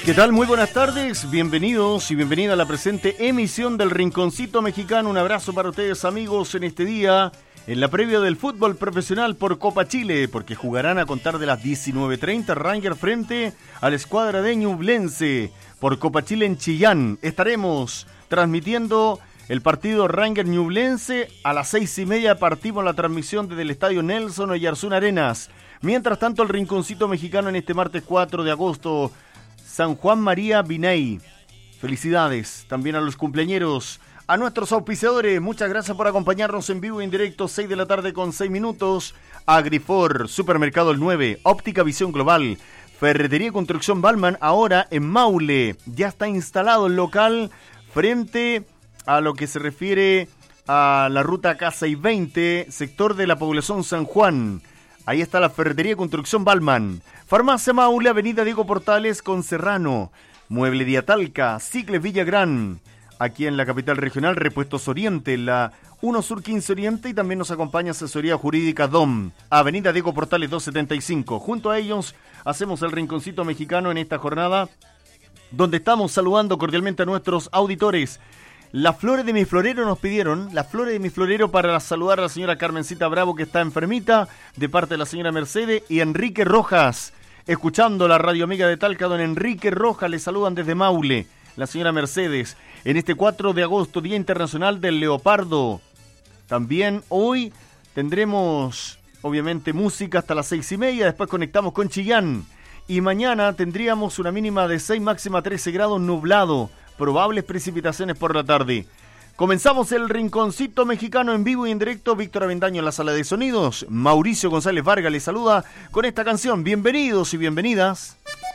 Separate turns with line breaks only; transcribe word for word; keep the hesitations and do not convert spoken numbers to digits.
¿Qué tal? Muy buenas tardes, bienvenidos y bienvenida a la presente emisión del Rinconcito Mexicano. Un abrazo para ustedes, amigos, en este día, en la previa del fútbol profesional por Copa Chile, porque jugarán a contar de las diecinueve treinta Rangers frente a la escuadra de Ñublense por Copa Chile en Chillán. Estaremos transmitiendo el partido Rangers Ñublense a las seis y media. Partimos la transmisión desde el estadio Nelson Oyarzún Arenas. Mientras tanto, el Rinconcito Mexicano en este martes cuatro de agosto, San Juan María Vinay. Felicidades también a los cumpleañeros, a nuestros auspiciadores. Muchas gracias por acompañarnos en vivo y en directo, seis de la tarde con seis minutos. Agrifor, Supermercado El nueve, Óptica Visión Global, Ferretería y Construcción Balman, ahora en Maule. Ya está instalado el local frente a lo que se refiere a la ruta K seiscientos veinte, sector de la población San Juan. Ahí está la Ferretería y Construcción Balman. Farmacia Maule, Avenida Diego Portales con Serrano. Mueblería Talca, Cicles Villagrán. Aquí en la capital regional, Repuestos Oriente, la uno Sur quince Oriente, y también nos acompaña Asesoría Jurídica D O M, Avenida Diego Portales doscientos setenta y cinco. Junto a ellos hacemos el Rinconcito Mexicano en esta jornada, donde estamos saludando cordialmente a nuestros auditores. Las flores de mi florero nos pidieron, las flores de mi florero para saludar a la señora Carmencita Bravo, que está enfermita, de parte de la señora Mercedes, y Enrique Rojas, escuchando la radio amiga de Talca. Don Enrique Rojas, le saludan desde Maule, la señora Mercedes, en este cuatro de agosto, Día Internacional del Leopardo. También hoy tendremos, obviamente, música hasta las seis y media, después conectamos con Chillán, y mañana tendríamos una mínima de seis, máxima trece grados, nublado. Probables precipitaciones por la tarde. Comenzamos el Rinconcito Mexicano en vivo y en directo. Víctor Avendaño en la sala de sonidos. Mauricio González Vargas les saluda con esta canción. Bienvenidos y bienvenidas.